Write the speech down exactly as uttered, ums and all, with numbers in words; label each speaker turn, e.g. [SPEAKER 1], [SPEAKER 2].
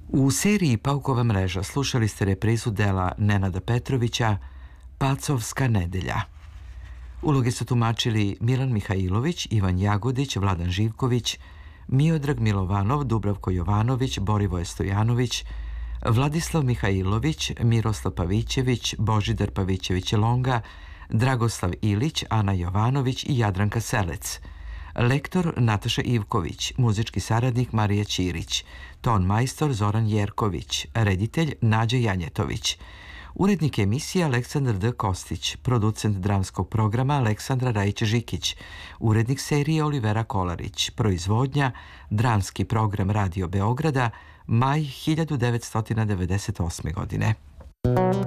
[SPEAKER 1] U seriji Paukova mreža slušali ste reprizu dela Nenada Petrovića Pacovska nedelja. Uloge su tumačili Milan Mihajlović, Ivan Jagodić, Vladan Živković, Miodrag Milovanov, Dubravko Jovanović, Borivoje Stojanović, Vladislav Mihajlović, Miroslav Pavićević, Božidar Pavićević-Longa, Dragoslav Ilić, Ana Jovanović i Jadranka Selec. Lektor Nataša Ivković, muzički saradnik Marija Ćirić, ton majstor Zoran Jerković, reditelj Nađa Janjetović, urednik emisije Aleksandar D. Kostić, producent dramskog programa Aleksandra Rajić-Žikić, urednik serije Olivera Kolarić, proizvodnja dramski program Radio Beograda, maj hiljadu devetsto devedeset osme. godine.